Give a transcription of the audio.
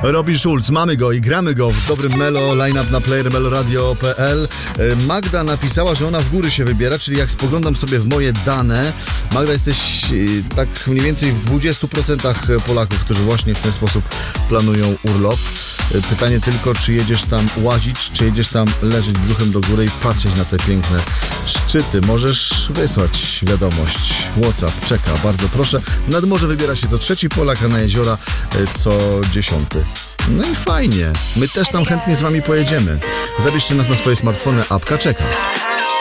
Robin Schulz, mamy go i gramy go w dobrym Melo, line-up na player meloradio.pl. Magda napisała, że ona w góry się wybiera, czyli jak spoglądam sobie w moje dane, Magda, jesteś tak mniej więcej w 20% Polaków, którzy właśnie w ten sposób planują urlop. Pytanie tylko, czy jedziesz tam łazić, czy jedziesz tam leżeć brzuchem do góry i patrzeć na te piękne szczyty. Możesz wysłać wiadomość. WhatsApp czeka, bardzo proszę. Nad morze wybiera się co 3 Polak, a na jeziora co 10. No i fajnie. My też tam chętnie z wami pojedziemy. Zabierzcie nas na swoje smartfony, apka czeka.